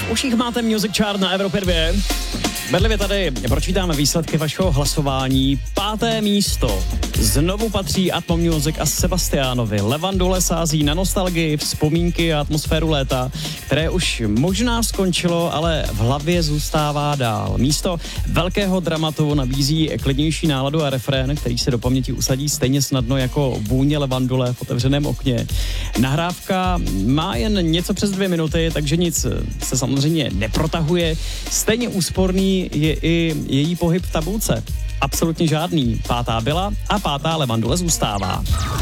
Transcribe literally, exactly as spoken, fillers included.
V uších máte Music Chart na Evropě dva. Bedlivě tady pročítáme výsledky vašeho hlasování. Páté místo znovu patří Atmo Music a Sebastianovi. Levandule sází na nostalgii, vzpomínky a atmosféru léta, které už možná skončilo, ale v hlavě zůstává dál. Místo velkého dramatu nabízí klidnější náladu a refrén, který se do paměti usadí stejně snadno jako vůně levandule v otevřeném okně. Nahrávka má jen něco přes dvě minuty, takže nic se samozřejmě neprotahuje. Stejně úsporný je i její pohyb v tabulce. Absolutně žádný. Pátá byla a pátá levandule zůstává.